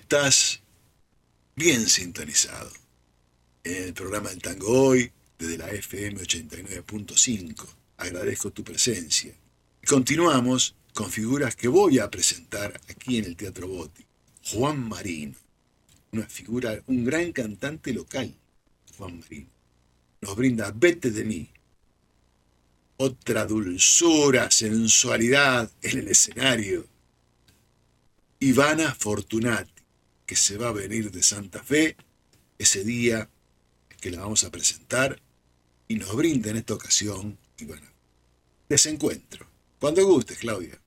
estás bien sintonizado en el programa del Tango Hoy desde la FM 89.5. Agradezco tu presencia. Y continuamos con figuras que voy a presentar aquí en el Teatro Botti. Juan Marino, una figura, un gran cantante local. Juan Marino nos brinda Vete de mí. Otra dulzura, sensualidad en el escenario. Ivana Fortunati, que se va a venir de Santa Fe ese día que la vamos a presentar y nos brinda en esta ocasión, Ivana, Desencuentro. Cuando gustes, Claudia.